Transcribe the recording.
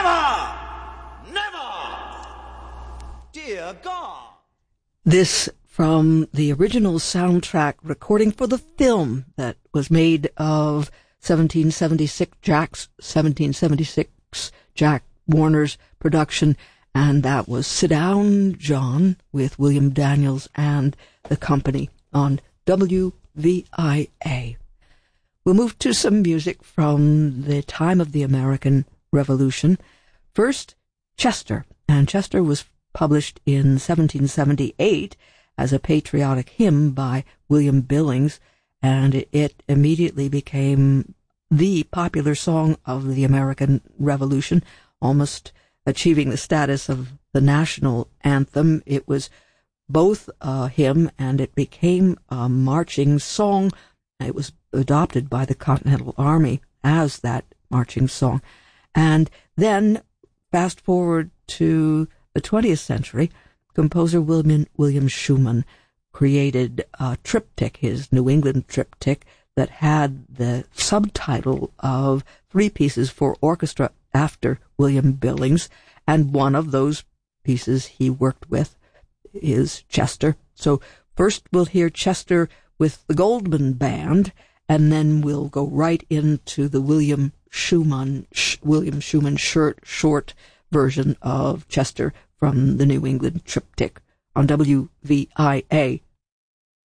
Never! Never! Dear God. This from the original soundtrack recording for the film that was made of 1776, Jack Warner's production, and that was Sit Down, John, with William Daniels and the company on WVIA. We'll move to some music from the time of the American Revolution. First, Chester, and Chester was published in 1778 as a patriotic hymn by William Billings, and it immediately became the popular song of the American Revolution, almost achieving the status of the national anthem. It was both a hymn and it became a marching song. It was adopted by the Continental Army as that marching song. And then, fast forward to the 20th century, composer William Schumann created a triptych, his New England triptych, that had the subtitle of 3 pieces for orchestra after William Billings, and one of those pieces he worked with is Chester. So first we'll hear Chester with the Goldman Band, and then we'll go right into the William Schumann short version of Chester from the New England Triptych on WVIA